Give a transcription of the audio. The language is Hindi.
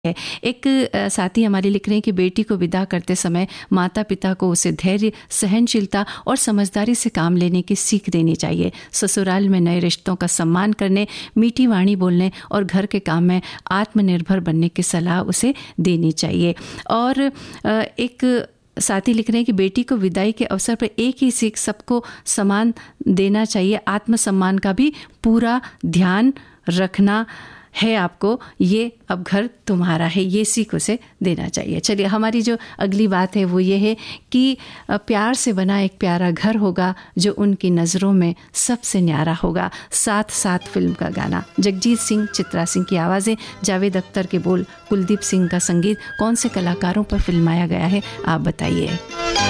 है। एक साथी हमारे लिख रहे हैं कि बेटी को विदा करते समय माता पिता को उसे धैर्य, सहनशीलता और समझदारी से काम लेने की सीख देनी चाहिए। ससुराल में नए रिश्तों का सम्मान करने, मीठी वाणी बोलने और घर के काम में आत्मनिर्भर बनने की सलाह उसे देनी चाहिए। और एक साथी लिख रहे हैं कि बेटी को विदाई के अवसर पर एक ही सीख सबको समान देना चाहिए। आत्मसम्मान का भी पूरा ध्यान रखना है आपको, ये अब घर तुम्हारा है, ये सीख उसे देना चाहिए। चलिए, हमारी जो अगली बात है वो ये है कि प्यार से बना एक प्यारा घर होगा जो उनकी नज़रों में सबसे न्यारा होगा। साथ साथ फिल्म का गाना, जगजीत सिंह, चित्रा सिंह की आवाज़ें, जावेद अख्तर के बोल, कुलदीप सिंह का संगीत, कौन से कलाकारों पर फिल्माया गया है आप बताइए।